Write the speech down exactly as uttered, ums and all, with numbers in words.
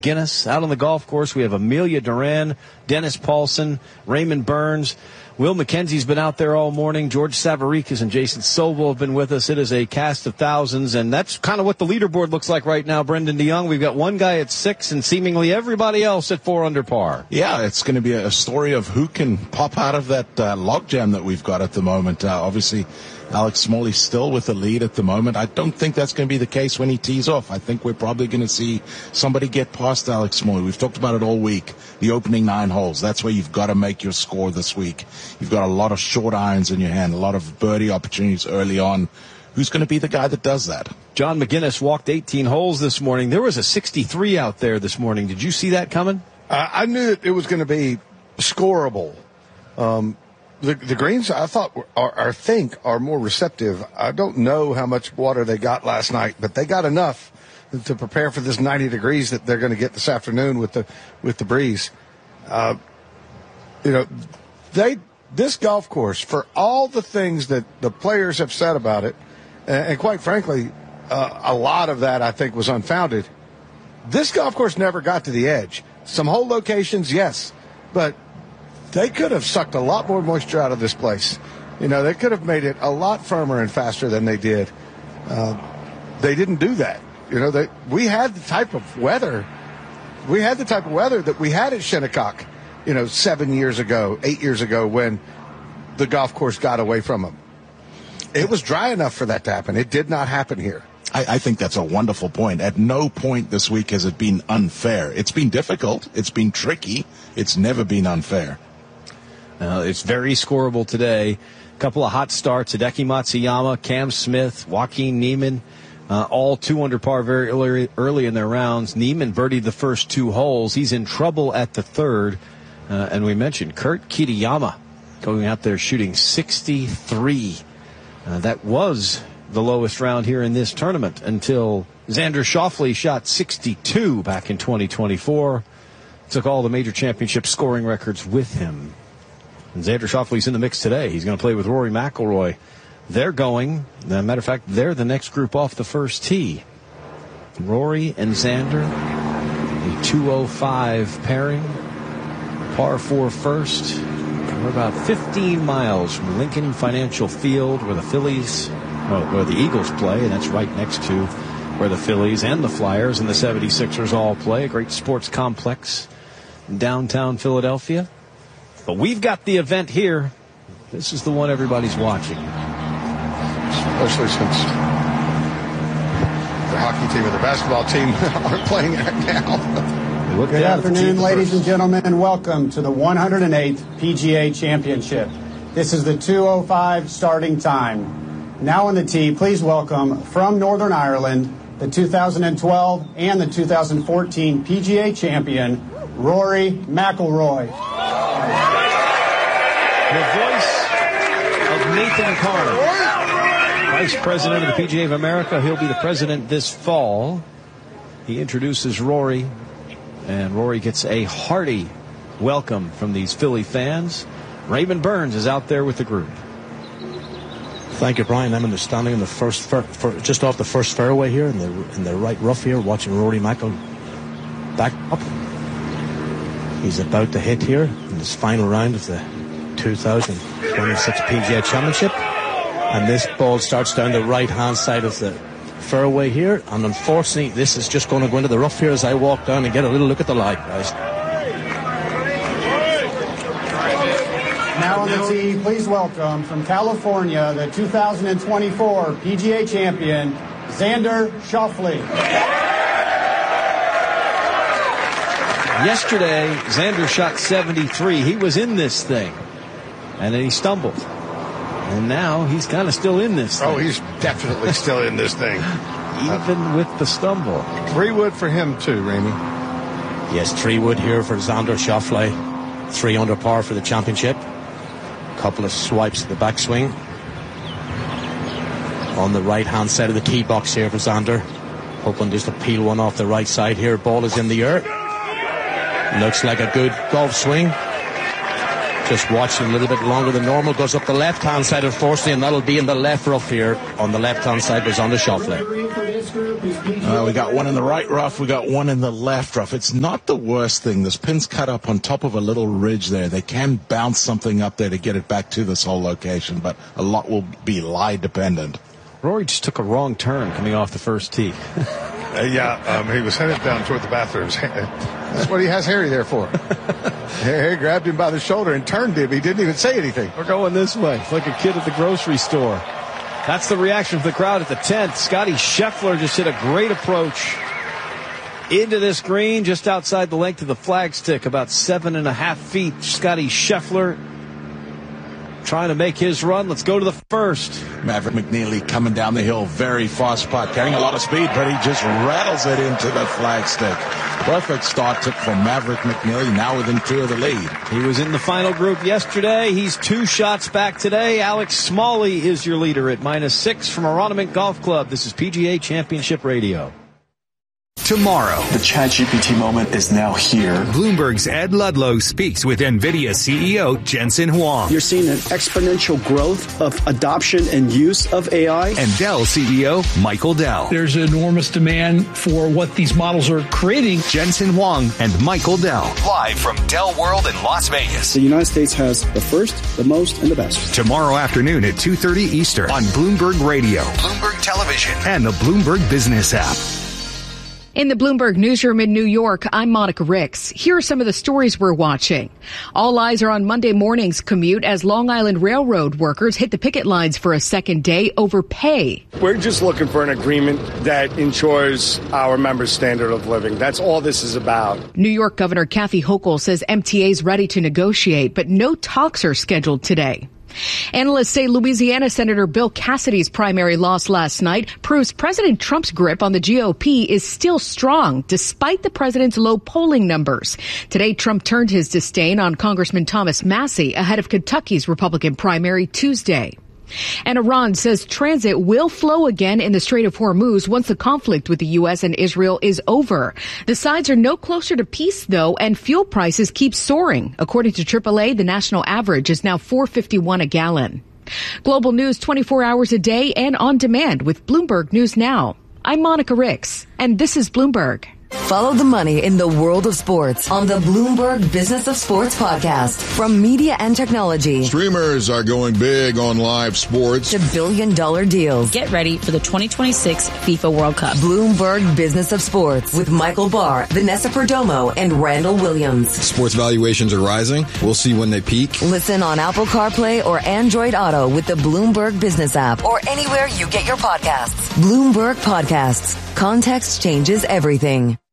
Guinness. Out on the golf course, we have Amelia Duran, Dennis Paulson, Raymond Burns. Will McKenzie's been out there all morning. George Savarikas and Jason Sobel have been with us. It is a cast of thousands, and that's kind of what the leaderboard looks like right now, Brendan DeYoung. We've got one guy at six and seemingly everybody else at four under par. Yeah, it's going to be a story of who can pop out of that uh, logjam that we've got at the moment. Uh, obviously, Alex Smalley still with the lead at the moment. I don't think that's going to be the case when he tees off. I think we're probably going to see somebody get past Alex Smalley. We've talked about it all week. The opening nine holes. That's where you've got to make your score this week. You've got a lot of short irons in your hand, a lot of birdie opportunities early on. Who's going to be the guy that does that? John McGinnis walked eighteen holes this morning. There was a sixty-three out there this morning. Did you see that coming? Uh, I knew that it was going to be scoreable. Um, The, the greens, I thought, are, are think, are more receptive. I don't know how much water they got last night, but they got enough to prepare for this ninety degrees that they're going to get this afternoon with the with the breeze. Uh, you know, they this golf course, for all the things that the players have said about it, and, and quite frankly, uh, a lot of that I think was unfounded. This golf course never got to the edge. Some hole locations, yes, but they could have sucked a lot more moisture out of this place. You know, they could have made it a lot firmer and faster than they did. Uh, they didn't do that. You know, they, we had the type of weather. We had the type of weather that we had at Shinnecock, you know, seven years ago, eight years ago when the golf course got away from them. It was dry enough for that to happen. It did not happen here. I, I think that's a wonderful point. At no point this week has it been unfair. It's been difficult. It's been tricky. It's never been unfair. Uh, it's very scoreable today. A couple of hot starts. Hideki Matsuyama, Cam Smith, Joaquin Niemann, uh, all two under par very early, early in their rounds. Niemann birdied the first two holes. He's in trouble at the third. Uh, and we mentioned Kurt Kitayama going out there shooting sixty-three. Uh, that was the lowest round here in this tournament until Xander Schauffele shot sixty-two back in twenty twenty-four. Took all the major championship scoring records with him. And Xander Schauffele's in the mix today. He's going to play with Rory McIlroy. They're going, as a matter of fact, they're the next group off the first tee. Rory and Xander, the two oh five pairing, par four first. We're about fifteen miles from Lincoln Financial Field where the Phillies, well, where the Eagles play, and that's right next to where the Phillies and the Flyers and the seventy-sixers all play. A great sports complex in downtown Philadelphia. But we've got the event here. This is the one everybody's watching. Especially since the hockey team and the basketball team aren't playing right now. Good afternoon, ladies and gentlemen, and welcome to the one hundred eighth P G A Championship. This is the two oh five starting time. Now on the tee, please welcome from Northern Ireland, the two thousand twelve and the two thousand fourteen P G A champion, Rory McIlroy. The voice of Nathan Carter, Vice President of the P G A of America. He'll be the president this fall. He introduces Rory, and Rory gets a hearty welcome from these Philly fans. Raymond Burns is out there with the group. Thank you, Brian. I'm in the standing in the first, for, for, just off the first fairway here, in the in the right rough here, watching Rory McIlroy back up. He's about to hit here in this final round of the two thousand twenty-six P G A Championship, and this ball starts down the right hand side of the fairway here, and unfortunately this is just going to go into the rough here as I walk down and get a little look at the light, guys. Now on the tee, please welcome from California, the two thousand twenty-four P G A champion, Xander Schauffele. Yesterday, Xander shot seventy-three. He was in this thing, and then he stumbled. And now he's kind of still in this thing. Oh, he's definitely still in this thing. Even with the stumble. Three wood for him too, Ramey. Yes, three wood here for Xander Schauffele. Three under par for the championship. Couple of swipes at the backswing. On the right-hand side of the tee box here for Xander. Hoping just to peel one off the right side here. Ball is in the air. Looks like a good golf swing. Just watching a little bit longer than normal. Goes up the left-hand side, unfortunately, and that'll be in the left rough here. On the left-hand side, but it's on the shot flag. Uh, we got one in the right rough. We got one in the left rough. It's not the worst thing. This pin's cut up on top of a little ridge there. They can bounce something up there to get it back to this whole location, but a lot will be lie dependent. Rory just took a wrong turn coming off the first tee. uh, yeah, um, he was headed down toward the bathrooms. That's what he has Harry there for. Harry grabbed him by the shoulder and turned him. He didn't even say anything. We're going this way. It's like a kid at the grocery store. That's the reaction from the crowd at the tenth. Scotty Scheffler just hit a great approach into this green just outside the length of the flagstick, about seven and a half feet. Scotty Scheffler trying to make his run. Let's go to the first. Maverick McNeely coming down the hill, very fast putt, carrying a lot of speed, but he just rattles it into the flagstick. Perfect start took from Maverick McNeely, now within two of the lead. He was in the final group yesterday. He's two shots back today. Alex Smalley is your leader at minus six from Aronimink Golf Club. This is P G A Championship Radio. Tomorrow, the ChatGPT moment is now here. Bloomberg's Ed Ludlow speaks with NVIDIA C E O Jensen Huang. You're seeing an exponential growth of adoption and use of A I. And Dell C E O Michael Dell. There's enormous demand for what these models are creating. Jensen Huang and Michael Dell. Live from Dell World in Las Vegas. The United States has the first, the most, and the best. Tomorrow afternoon at two thirty Eastern on Bloomberg Radio, Bloomberg Television, and the Bloomberg Business app. In the Bloomberg newsroom in New York, I'm Monica Ricks. Here are some of the stories we're watching. All eyes are on Monday morning's commute as Long Island Railroad workers hit the picket lines for a second day over pay. We're just looking for an agreement that ensures our members' standard of living. That's all this is about. New York Governor Kathy Hochul says M T A is ready to negotiate, but no talks are scheduled today. Analysts say Louisiana Senator Bill Cassidy's primary loss last night proves President Trump's grip on the G O P is still strong, despite the president's low polling numbers. Today, Trump turned his disdain on Congressman Thomas Massie ahead of Kentucky's Republican primary Tuesday. And Iran says transit will flow again in the Strait of Hormuz once the conflict with the U S and Israel is over. The sides are no closer to peace, though, and fuel prices keep soaring. According to triple A, the national average is now four fifty-one a gallon. Global news twenty-four hours a day and on demand with Bloomberg News Now. I'm Monica Ricks, and this is Bloomberg. Follow the money in the world of sports on the Bloomberg Business of Sports podcast from media and technology. Streamers are going big on live sports. To billion dollar deals. Get ready for the twenty twenty-six FIFA World Cup. Bloomberg Business of Sports with Michael Barr, Vanessa Perdomo, and Randall Williams. Sports valuations are rising. We'll see when they peak. Listen on Apple CarPlay or Android Auto with the Bloomberg Business app or anywhere you get your podcasts. Bloomberg Podcasts. Context changes everything.